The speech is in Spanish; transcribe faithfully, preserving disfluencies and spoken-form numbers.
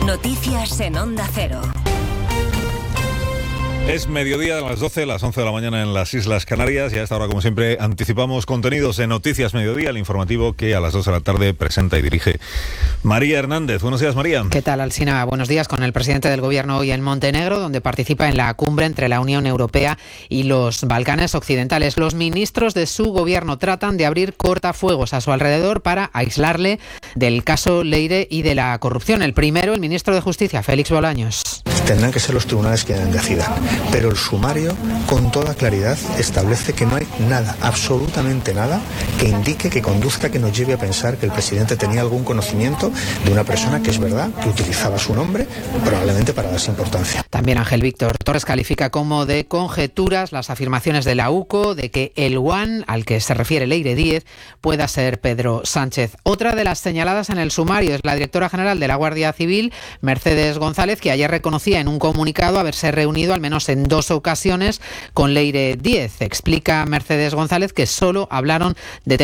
Noticias en Onda Cero. Es mediodía, a las doce, las once de la mañana en las Islas Canarias, y a esta hora, como siempre, anticipamos contenidos de Noticias Mediodía, el informativo que a las dos de la tarde presenta y dirige María Hernández. Buenos días, María. ¿Qué tal, Alsina? Buenos días. Con el presidente del Gobierno hoy en Montenegro, donde participa en la cumbre entre la Unión Europea y los Balcanes Occidentales. Los ministros de su gobierno tratan de abrir cortafuegos a su alrededor para aislarle del caso Leire y de la corrupción. El primero, el ministro de Justicia, Félix Bolaños. Tendrán que ser los tribunales quienes decidan, pero el sumario con toda claridad establece que no hay nada, absolutamente nada, que indique, que conduzca, que nos lleve a pensar que el presidente tenía algún conocimiento de una persona que es verdad, que utilizaba su nombre, probablemente para darse importancia. También Ángel Víctor Torres califica como de conjeturas las afirmaciones de la UCO de que el One al que se refiere Leire Díez pueda ser Pedro Sánchez. Otra de las señaladas en el sumario es la directora general de la Guardia Civil, Mercedes González, que ayer reconocía en un comunicado haberse reunido al menos en dos ocasiones con Leire Díez. Explica Mercedes González que solo hablaron de temas